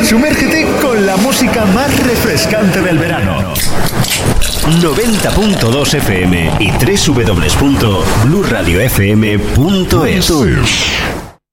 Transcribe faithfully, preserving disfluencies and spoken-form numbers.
Sumérgete con la música más refrescante del verano. noventa punto dos F M y doble u doble u doble u punto blue radio f m punto es.